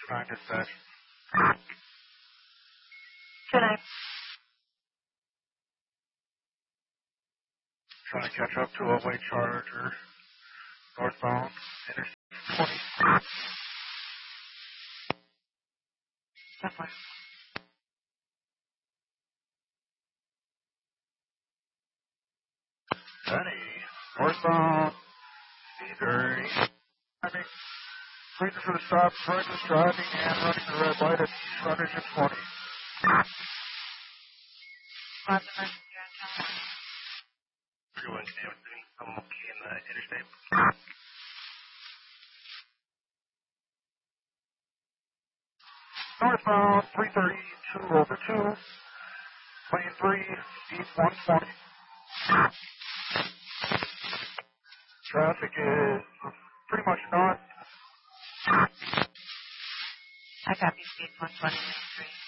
Trying to dispatch. Can I? Trying to catch up to a white Charger. Northbound. Interstate 20. Somewhere. Benny. Northbound. Either driving. Reason for the stop. Reckless driving and running the red light at frontage at 20. On the emergency on time. Everyone's doing some key in the interstate. Northbound 332 over 2. Lane 3, east 120. Traffic is pretty much not. I copy speed 120 lane 3.